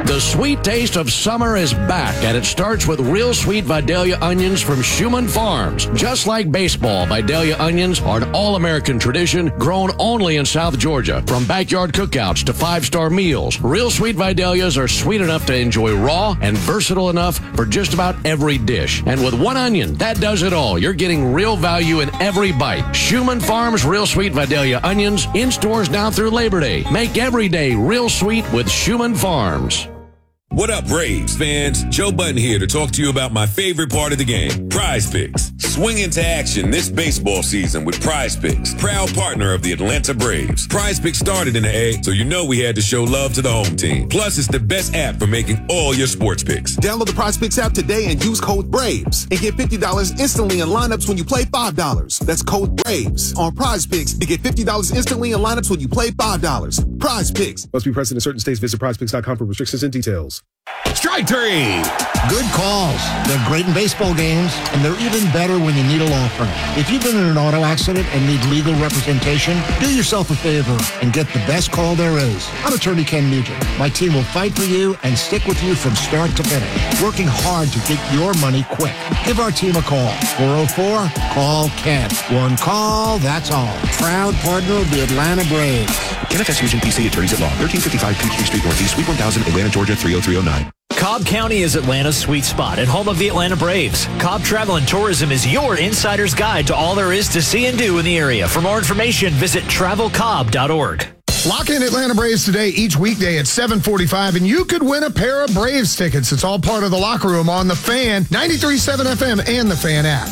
The sweet taste of summer is back, and it starts with real sweet Vidalia onions from Schumann Farms. Just like baseball, Vidalia onions are an all-American tradition grown only in South Georgia. From backyard cookouts to five-star meals, real sweet Vidalias are sweet enough to enjoy raw and versatile enough for just about every dish. And with one onion, that does it all. You're getting real value in every bite. Schumann Farms Real Sweet Vidalia onions in stores now through Labor Day. Make every day real sweet with Schumann Farms. What up, Braves fans? Joe Button here to talk to you about my favorite part of the game, Prize Picks. Swing into action this baseball season with Prize Picks, proud partner of the Atlanta Braves. Prize Picks started in the A, so you know we had to show love to the home team. Plus, it's the best app for making all your sports picks. Download the Prize Picks app today and use code BRAVES and get fifty dollars instantly in lineups when you play five dollars. That's code BRAVES on Prize Picks to get fifty dollars instantly in lineups when you play five dollars. Prize Picks. Must be present in certain states. Visit prize picks dot com for restrictions and details. Strike three. Good calls. They're great in baseball games, and they're even better when you need a law firm. If you've been in an auto accident and need legal representation, do yourself a favor and get the best call there is. I'm attorney Ken Nugent. My team will fight for you and stick with you from start to finish, working hard to get your money quick. Give our team a call. four oh four, call Ken. One call, that's all. Proud partner of the Atlanta Braves. N F S Fusion P C Attorneys at Law, thirteen fifty-five Peachtree Street Northeast, Suite one thousand, Atlanta, Georgia, three oh three oh nine. Cobb County is Atlanta's sweet spot and home of the Atlanta Braves. Cobb Travel and Tourism is your insider's guide to all there is to see and do in the area. For more information, visit travel cobb dot org. Lock in Atlanta Braves today each weekday at seven forty-five, and you could win a pair of Braves tickets. It's all part of the locker room on The Fan, ninety-three point seven F M, and The Fan app.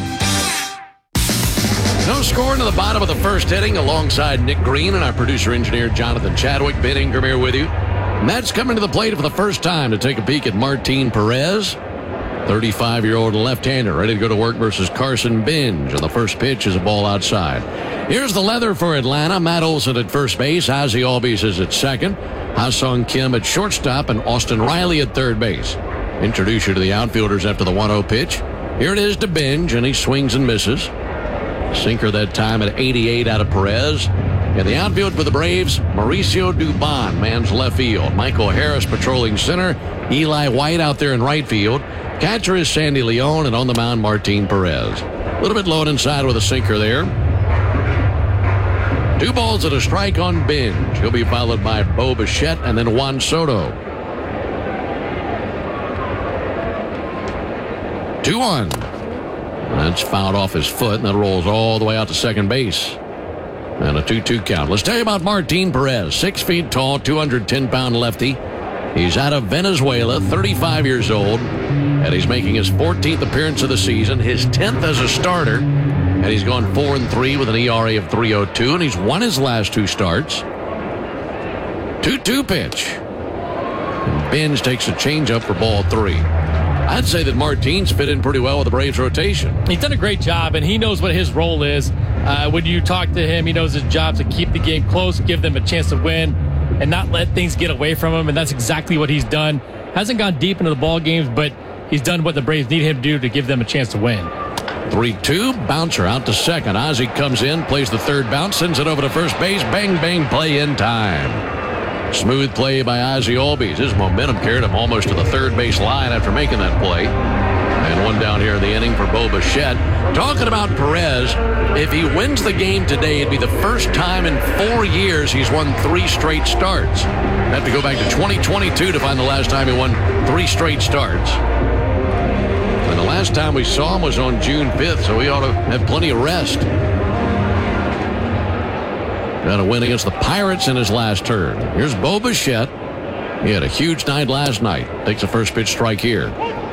No score into the bottom of the first inning alongside Nick Green and our producer-engineer Jonathan Chadwick. Ben Ingram here with you. Mets coming to the plate for the first time to take a peek at Martin Perez. thirty-five-year-old left-hander ready to go to work versus Carson Benj. And the first pitch is a ball outside. Here's the leather for Atlanta. Matt Olson at first base. Ozzie Albies is at second. Ha-Sung Kim at shortstop. And Austin Riley at third base. Introduce you to the outfielders after the one oh pitch. Here it is to Benj, and he swings and misses. Sinker that time at eighty-eight out of Perez. In the outfield for the Braves, Mauricio Dubon mans left field. Michael Harris patrolling center. Eli White out there in right field. Catcher is Sandy Leon, and on the mound, Martin Perez. A little bit low and inside with a sinker there. Two balls and a strike on Benj. He'll be followed by Bo Bichette and then Juan Soto. two one. That's fouled off his foot, and that rolls all the way out to second base. And a two two count. Let's tell you about Martin Perez. Six feet tall, two hundred ten pound lefty. He's out of Venezuela, thirty-five years old, and he's making his fourteenth appearance of the season, his tenth as a starter, and he's gone four and three with an E R A of three oh two, and he's won his last two starts. two two pitch. And Benj takes a changeup for ball three. I'd say that Martin's fit in pretty well with the Braves rotation. He's done a great job, and he knows what his role is. Uh, when you talk to him, he knows his job to keep the game close, give them a chance to win, and not let things get away from him, and that's exactly what he's done. Hasn't gone deep into the ball games, but he's done what the Braves need him to do to give them a chance to win. three two, bouncer out to second. Ozzie comes in, plays the third bounce, sends it over to first base. Bang, bang, play in time. Smooth play by Ozzie Albies. His momentum carried him almost to the third base line after making that play. And one down here in the inning for Bo Bichette. Talking about Perez, if he wins the game today, it'd be the first time in four years he's won three straight starts. Have to go back to twenty twenty-two to find the last time he won three straight starts. And the last time we saw him was on June fifth, so he ought to have plenty of rest. Got a win against the Pirates in his last turn. Here's Bo Bichette. He had a huge night last night. Takes a first pitch strike here.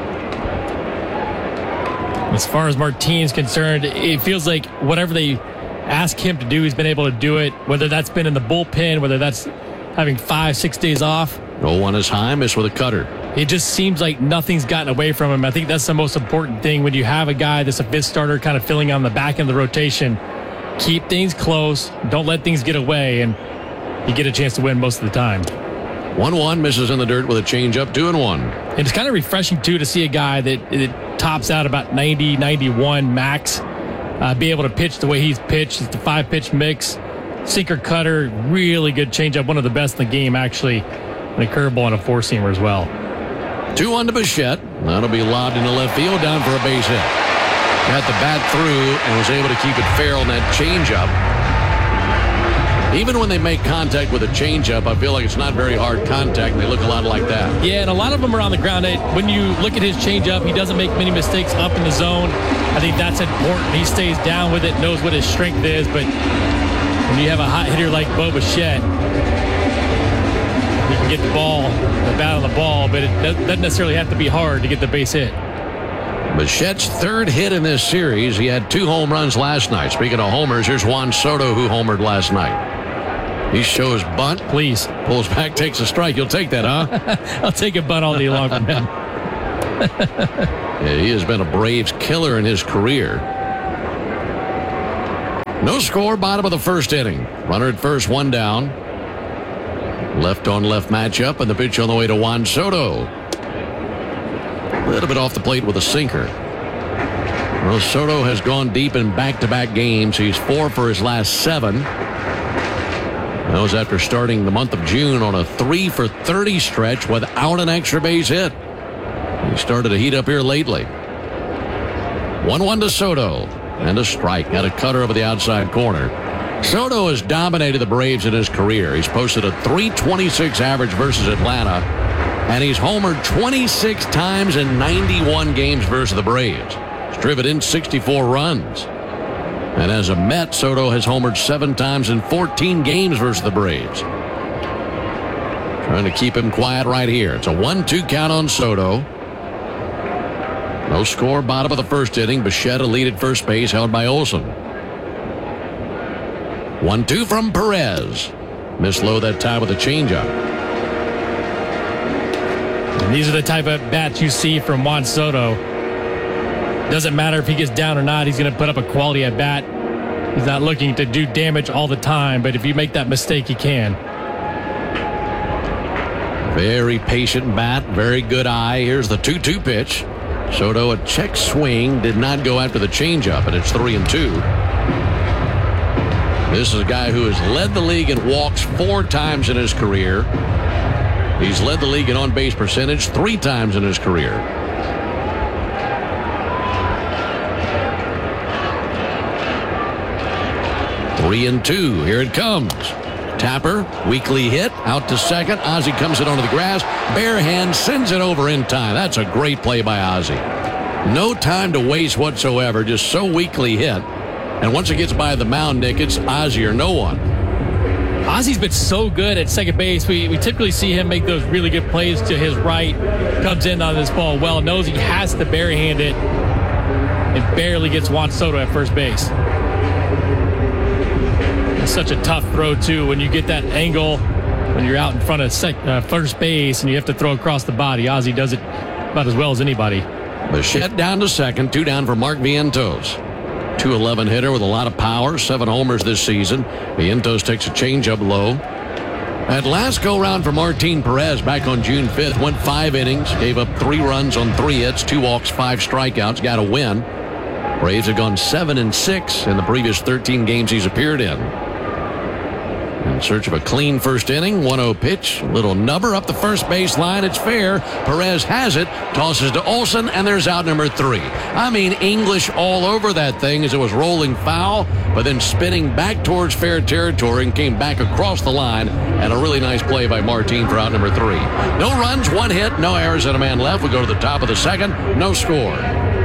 As far as Martin's concerned, it feels like whatever they ask him to do, he's been able to do it, whether that's been in the bullpen, whether that's having five, six days off. oh one is high, miss with a cutter. It just seems like nothing's gotten away from him. I think that's the most important thing when you have a guy that's a fifth starter kind of filling on the back end of the rotation. Keep things close. Don't let things get away, and you get a chance to win most of the time. one one, misses in the dirt with a changeup, two and one. And it's kind of refreshing, too, to see a guy that, that tops out about ninety, ninety-one max, uh, be able to pitch the way he's pitched. It's the five-pitch mix, sinker cutter, really good changeup, one of the best in the game, actually. and a curveball and a four-seamer as well. Two on to Bichette. That'll be lobbed into left field, down for a base hit. Got the bat through and was able to keep it fair on that changeup. Even when they make contact with a changeup, I feel like it's not very hard contact, and they look a lot like that. Yeah, and a lot of them are on the ground. When you look at his changeup, he doesn't make many mistakes up in the zone. I think that's important. He stays down with it, knows what his strength is, but when you have a hot hitter like Bo Bichette, you can get the ball, the bat on the ball, but it doesn't necessarily have to be hard to get the base hit. Bichette's third hit in this series. He had two home runs last night. Speaking of homers, here's Juan Soto, who homered last night. He shows bunt. Please. Pulls back, takes a strike. You'll take that, huh? I'll take a bunt all day long from him. Yeah, he has been a Braves killer in his career. No score, bottom of the first inning. Runner at first, one down. Left on left matchup, and the pitch on the way to Juan Soto. A little bit off the plate with a sinker. Well, Soto has gone deep in back-to-back games. He's four for his last seven. That was after starting the month of June on a three for thirty stretch without an extra base hit. He started to heat up here lately. one one to Soto. And a strike. Got a cutter over the outside corner. Soto has dominated the Braves in his career. He's posted a three twenty-six average versus Atlanta. And he's homered twenty-six times in ninety-one games versus the Braves. He's driven in sixty-four runs. And as a Met, Soto has homered seven times in fourteen games versus the Braves. Trying to keep him quiet right here. It's a one two count on Soto. No score, bottom of the first inning. Bichette a lead at first base, held by Olson. one two from Perez. Missed low that time with a changeup. And these are the type of bats you see from Juan Soto. Doesn't matter if he gets down or not, he's going to put up a quality at bat. He's not looking to do damage all the time, but if you make that mistake, he can. Very patient bat, very good eye. Here's the two two pitch. Soto, a check swing, did not go after the changeup, and it's three and two. This is a guy who has led the league in walks four times in his career. He's led the league in on-base percentage three times in his career. Three and two. Here it comes. Tapper, weakly hit, out to second. Ozzie comes it onto the grass. Bare hand sends it over in time. That's a great play by Ozzie. No time to waste whatsoever, just so weakly hit. And once it gets by the mound, Nick, it's Ozzie or no one. Ozzie's been so good at second base. We, we typically see him make those really good plays to his right. Comes in on this ball well, knows he has to barehand it, and barely gets Juan Soto at first base. It's such a tough throw, too, when you get that angle, when you're out in front of sec, uh, first base and you have to throw across the body. Ozzie does it about as well as anybody. Bichette down to second, two down for Mark Vientos. two eleven hitter with a lot of power, seven homers this season. Vientos takes a changeup low. At last go-round for Martin Perez back on June fifth, went five innings, gave up three runs on three hits, two walks, five strikeouts, got a win. Braves have gone seven and six in the previous thirteen games he's appeared in. In search of a clean first inning, one oh pitch, little nubber up the first base line. It's fair. Perez has it, tosses to Olson, and there's out number three. I mean, English all over that thing as it was rolling foul, but then spinning back towards fair territory and came back across the line. And a really nice play by Martin for out number three. No runs, one hit, no errors, and a man left. We go to the top of the second, no score.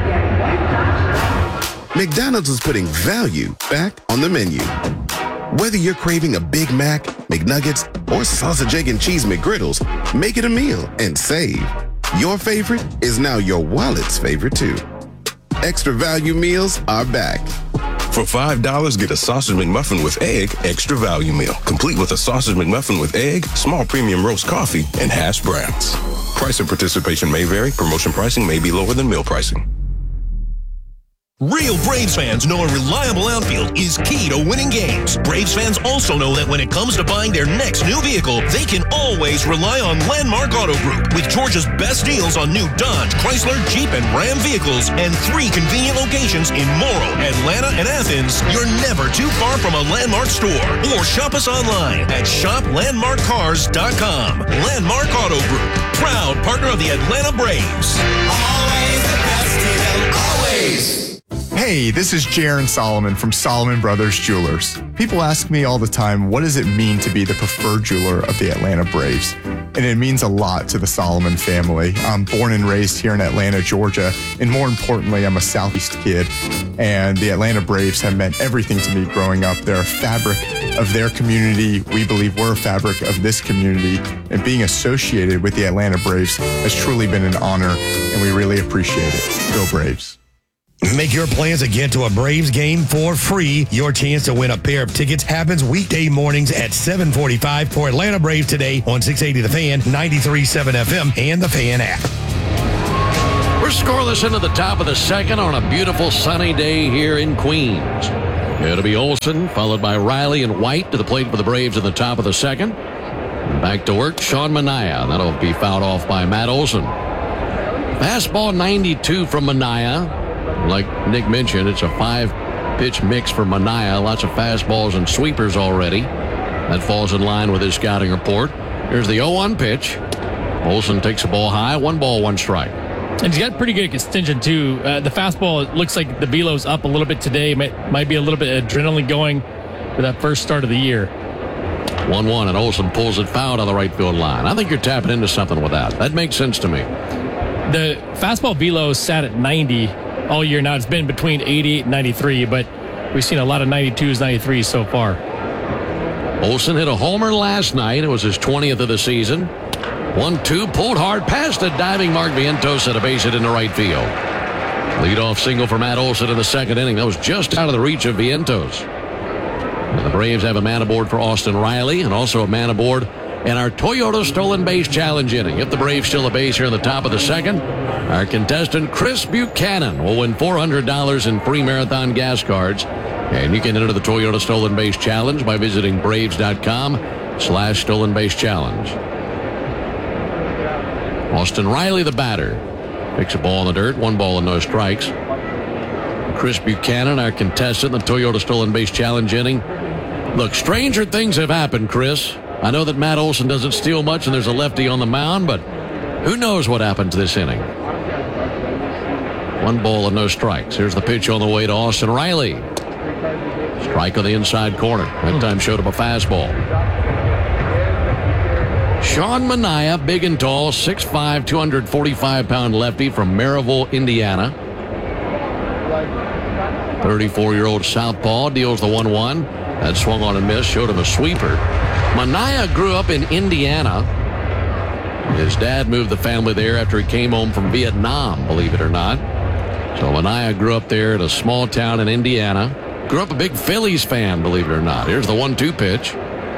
McDonald's is putting value back on the menu. Whether you're craving a Big Mac, McNuggets, or sausage, egg, and cheese McGriddles, make it a meal and save. Your favorite is now your wallet's favorite, too. Extra value meals are back. For five dollars, get a sausage McMuffin with egg, extra value meal, complete with a sausage McMuffin with egg, small premium roast coffee, and hash browns. Price and participation may vary. Promotion pricing may be lower than meal pricing. Real Braves fans know a reliable outfield is key to winning games. Braves fans also know that when it comes to buying their next new vehicle, they can always rely on Landmark Auto Group. With Georgia's best deals on new Dodge, Chrysler, Jeep, and Ram vehicles, and three convenient locations in Morrow, Atlanta, and Athens, you're never too far from a Landmark store. Or shop us online at shop landmark cars dot com. Landmark Auto Group, proud partner of the Atlanta Braves. Always the best deal, always. Hey, this is Jaron Solomon from Solomon Brothers Jewelers. People ask me all the time, what does it mean to be the preferred jeweler of the Atlanta Braves? And it means a lot to the Solomon family. I'm born and raised here in Atlanta, Georgia, and more importantly, I'm a Southeast kid. And the Atlanta Braves have meant everything to me growing up. They're a fabric of their community. We believe we're a fabric of this community. And being associated with the Atlanta Braves has truly been an honor, and we really appreciate it. Go Braves. Make your plans to get to a Braves game for free. Your chance to win a pair of tickets happens weekday mornings at seven forty-five for Atlanta Braves Today on six eighty The Fan, ninety-three point seven F M, and the Fan app. We're scoreless into the top of the second on a beautiful sunny day here in Queens. It'll be Olsen, followed by Riley and White to the plate for the Braves at the top of the second. Back to work, Sean Manaea. That'll be fouled off by Matt Olson. Fastball ninety-two from Manaea. Like Nick mentioned, it's a five-pitch mix for Manaea. Lots of fastballs and sweepers already. That falls in line with his scouting report. Here's the oh one pitch. Olsen takes the ball high. One ball, one strike. And he's got pretty good extension, too. Uh, the fastball, it looks like the velo's up a little bit today. Might, might be a little bit of adrenaline going for that first start of the year. one one, and Olsen pulls it foul on the right field line. I think you're tapping into something with that. That makes sense to me. The fastball velo sat at ninety all year now. It's been between eighty-eight and ninety-three, but we've seen a lot of ninety-twos, ninety-threes so far. Olsen hit a homer last night. It was his twentieth of the season. one two, pulled hard past the diving Mark Vientos at a base hit into right field. Leadoff single for Matt Olsen in the second inning. That was just out of the reach of Vientos. And the Braves have a man aboard for Austin Riley, and also a man aboard in our Toyota Stolen Base Challenge inning. If the Braves steal a base here in the top of the second, our contestant Chris Buchanan will win four hundred dollars in free Marathon gas cards. And you can enter the Toyota Stolen Base Challenge by visiting Braves.com slash Stolen Base Challenge. Austin Riley, the batter, picks a ball in the dirt. One ball and no strikes. Chris Buchanan, our contestant in the Toyota Stolen Base Challenge inning. Look, stranger things have happened, Chris. I know that Matt Olsen doesn't steal much and there's a lefty on the mound, but who knows what happens this inning. One ball and no strikes. Here's the pitch on the way to Austin Riley. Strike on the inside corner. That time showed him a fastball. Sean Manaea, big and tall, six five, two hundred forty-five pound lefty from Maryville, Indiana. thirty-four-year-old southpaw deals the one one. That swung on and missed, showed him a sweeper. Manaea grew up in Indiana. His dad moved the family there after he came home from Vietnam, believe it or not. So Manaea grew up there in a small town in Indiana. Grew up a big Phillies fan, believe it or not. Here's the one two pitch.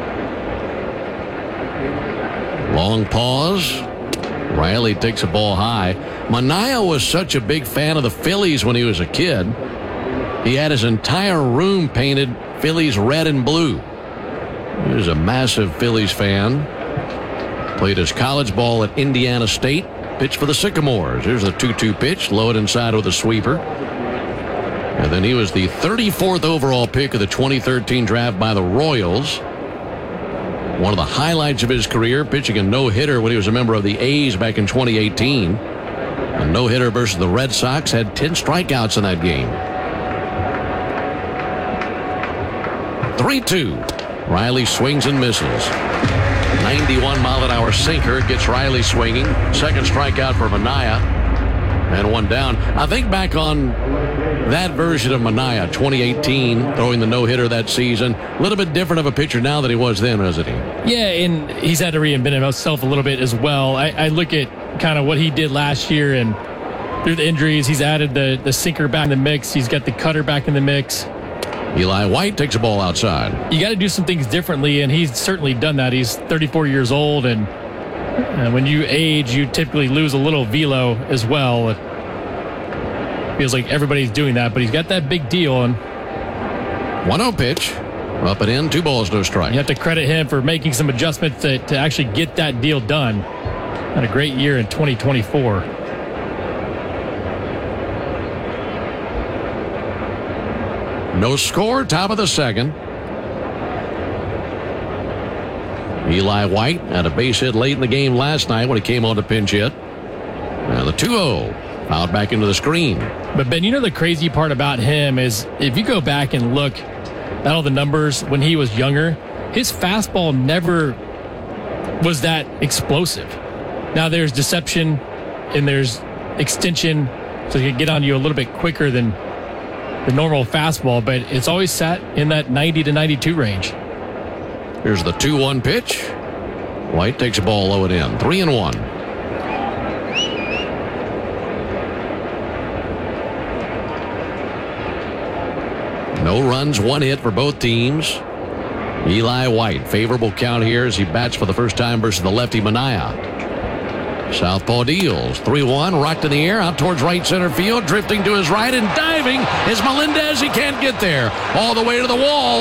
Long pause. Riley takes a ball high. Manaea was such a big fan of the Phillies when he was a kid. He had his entire room painted Phillies red and blue. He was a massive Phillies fan. Played his college ball at Indiana State. Pitched for the Sycamores. Here's the two two pitch. Low it inside with a sweeper. And then he was the thirty-fourth overall pick of the twenty thirteen draft by the Royals. One of the highlights of his career, pitching a no-hitter when he was a member of the A's back in twenty eighteen. A no-hitter versus the Red Sox. Had ten strikeouts in that game. three two. Riley swings and misses. ninety-one mile an hour sinker gets Riley swinging. Second strikeout for Manaea. And one down. I think back on that version of Manaea, twenty eighteen, throwing the no-hitter that season. A little bit different of a pitcher now than he was then, isn't he? Yeah, and he's had to reinvent himself a little bit as well. I, I look at kind of what he did last year, and through the injuries, he's added the, the sinker back in the mix. He's got the cutter back in the mix. Eli White takes a ball outside. You got to do some things differently, and he's certainly done that. He's thirty-four years old, and, and when you age, you typically lose a little velo as well. feels like everybody's doing that, but he's got that big deal. And one oh pitch. Up and in, two balls, no strike. You have to credit him for making some adjustments to, to actually get that deal done. Had a great year in twenty twenty-four. No score, top of the second. Eli White had a base hit late in the game last night when he came on to pinch hit. And the two oh fouled back into the screen. But Ben, you know the crazy part about him is if you go back and look at all the numbers when he was younger, his fastball never was that explosive. Now there's deception and there's extension, so he can get on you a little bit quicker than the normal fastball, but it's always sat in that ninety to ninety-two range. Here's the two one pitch. White takes a ball low and in. Three and one. No runs, one hit for both teams. Eli White, favorable count here as he bats for the first time versus the lefty Minaya. Southpaw deals. three one, rocked in the air, out towards right center field, drifting to his right and diving is Melendez. He can't get there. All the way to the wall.